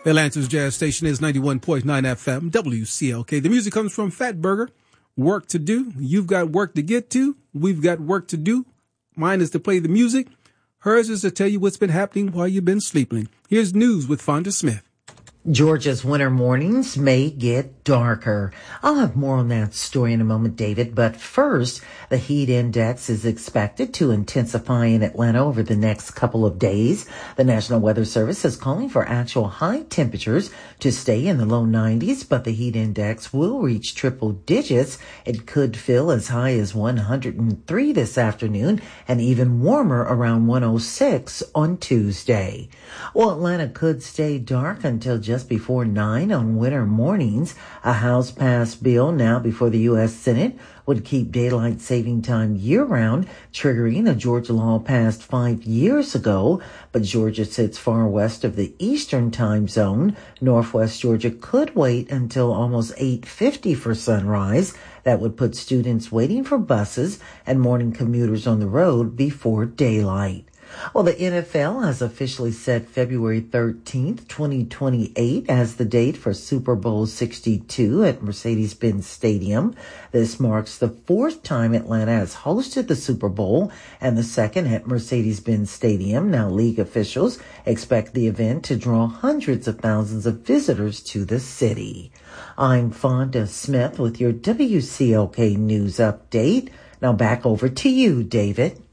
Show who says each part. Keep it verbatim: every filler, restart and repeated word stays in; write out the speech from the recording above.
Speaker 1: Atlanta's Jazz Station is ninety-one point nine F M, W C L K. The music comes from Fat Burger. Work to do. You've got work to get to. We've got work to do. Mine is to play the music. Hers is to tell you what's been happening while you've been sleeping. Here's news with Fonda Smith.
Speaker 2: Georgia's winter mornings may get darker. I'll have more on that story in a moment, David. But first, the heat index is expected to intensify in Atlanta over the next couple of days. The National Weather Service is calling for actual high temperatures to stay in the low nineties, but the heat index will reach triple digits. It could feel as high as one hundred three this afternoon and even warmer around one oh six on Tuesday. Well, Atlanta could stay dark until just before nine on winter mornings. A House-passed bill now before the U S Senate would keep daylight saving time year-round, triggering a Georgia law passed five years ago. But Georgia sits far west of the eastern time zone. Northwest Georgia could wait until almost eight fifty for sunrise. That would put students waiting for buses and morning commuters on the road before daylight. Well, the N F L has officially set February thirteenth, twenty twenty-eight as the date for Super Bowl sixty-two at Mercedes-Benz Stadium. This marks the fourth time Atlanta has hosted the Super Bowl and the second at Mercedes-Benz Stadium. Now, league officials expect the event to draw hundreds of thousands of visitors to the city. I'm Fonda Smith with your W C L K News Update. Now back over to you, David.